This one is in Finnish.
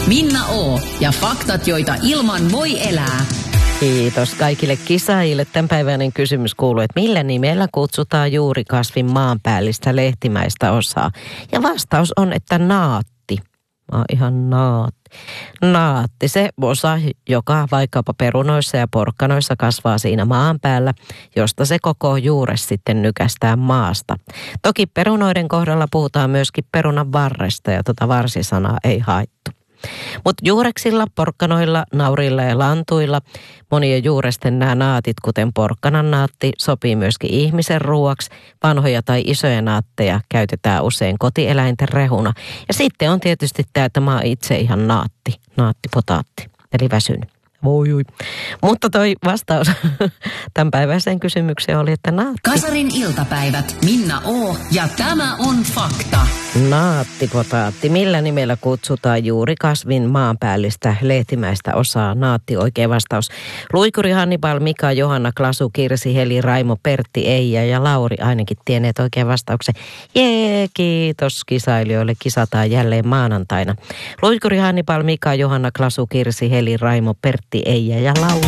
Minna O. ja faktat, joita ilman voi elää. Kiitos kaikille kisaajille. Tämänpäiväinen kysymys kuuluu, että millä nimellä kutsutaan juurikasvin maanpäällistä lehtimäistä osaa? Ja vastaus on, että naatti. Ihan naatti. Naatti, se osa, joka vaikkapa perunoissa ja porkkanoissa kasvaa siinä maan päällä, josta se koko juure sitten nykästää maasta. Toki perunoiden kohdalla puhutaan myöskin perunan varresta ja varsisanaa ei haettu. Mutta juureksilla, porkkanoilla, naurilla ja lantuilla monien juuresten nämä naatit, kuten porkkanan naatti, sopii myöskin ihmisen ruuaksi. Vanhoja tai isoja naatteja käytetään usein kotieläinten rehuna. Ja sitten on tietysti tämä, että mä oon itse ihan naattipotaatti, eli väsynyt. Voi. Mutta toi vastaus tämänpäiväiseen kysymykseen oli, että naatti. Kasarin iltapäivät, Minna O. ja tämä on fakta. Naattipotaatti. Millä nimellä kutsutaan juurikasvin maanpäällistä lehtimäistä osaa? Naatti, oikea vastaus. Luikuri, Hannibal, Mika, Johanna, Klasu, Kirsi, Heli, Raimo, Pertti, Eija ja Lauri ainakin tienneet oikean vastauksen. Jee, kiitos kisailijoille. Kisataan jälleen maanantaina. Luikuri, Hannibal, Mika, Johanna, Klasu, Kirsi, Heli, Raimo, Pertti, Eija ja Lauri.